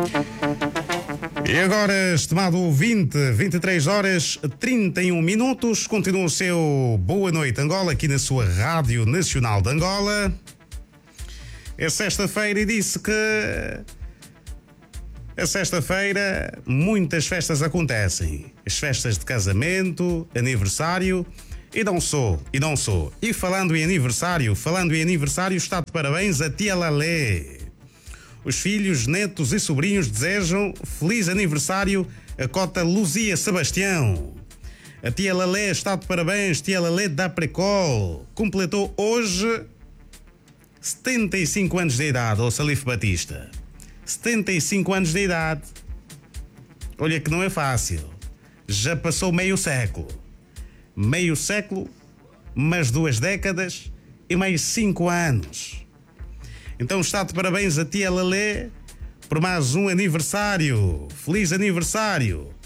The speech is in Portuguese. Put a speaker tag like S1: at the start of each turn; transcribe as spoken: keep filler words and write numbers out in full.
S1: E agora, estimado ouvinte, vinte e três horas trinta e um minutos, continua o seu Boa Noite Angola aqui na sua Rádio Nacional de Angola. É sexta-feira e disse que a sexta-feira muitas festas acontecem. As festas de casamento, aniversário e não sou, e não sou. E falando em aniversário, falando em aniversário, está de parabéns a tia Lalé. Os filhos, netos e sobrinhos desejam feliz aniversário a cota Luzia Sebastião. A tia Lalé está de parabéns, tia Lalé da Precol. Completou hoje setenta e cinco anos de idade, ao Salif Batista. setenta e cinco anos de idade. Olha que não é fácil. Já passou meio século. Meio século, mais duas décadas e mais cinco anos. Então está de parabéns a tia Lalé por mais um aniversário. Feliz aniversário.